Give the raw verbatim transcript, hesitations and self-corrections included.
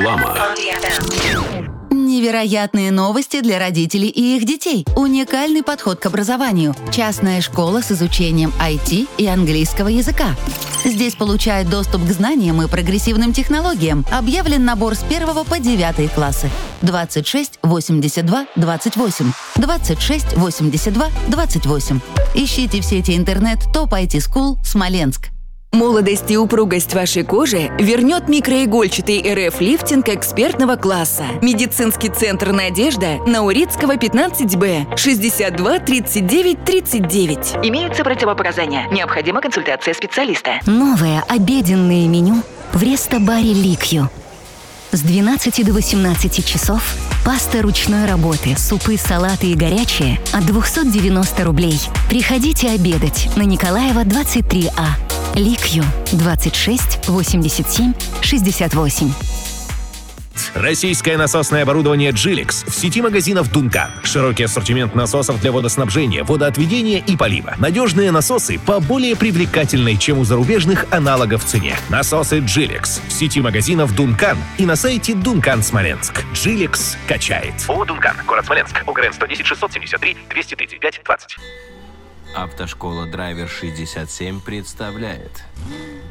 Реклама. Невероятные новости для родителей и их детей. Уникальный подход к образованию. Частная школа с изучением ай ти и английского языка. Здесь получают доступ к знаниям и прогрессивным технологиям. Объявлен набор с первого по девятый классы. двадцать шесть восемьдесят два двадцать восемь. двадцать шесть восемьдесят два двадцать восемь. Ищите в сети интернет топ ай ти School Смоленск. Молодость и упругость вашей кожи вернет микроигольчатый эр эф-лифтинг экспертного класса. Медицинский центр «Надежда» на Урицкого, пятнадцать бэ, шестьдесят два тридцать девять тридцать девять. Имеются противопоказания. Необходима консультация специалиста. Новое обеденное меню в рестобаре «Ликью». С двенадцати до восемнадцати часов паста ручной работы, супы, салаты и горячие от двухсот девяноста рублей. Приходите обедать на Николаева, двадцать три а. Ликью, двадцать шесть восемьдесят семь шестьдесят восемь. Российское насосное оборудование «Джиликс» в сети магазинов «Дункан». Широкий ассортимент насосов для водоснабжения, водоотведения и полива. Надежные насосы по более привлекательной, чем у зарубежных аналогов цене. Насосы «Джиликс» в сети магазинов «Дункан» и на сайте «Дункан Смоленск». «Джиликс» качает. ООО «Дункан», город Смоленск, УГРН сто десять шестьсот семьдесят три двести тридцать пять двадцать. Автошкола «Драйвер шестьдесят семь» представляет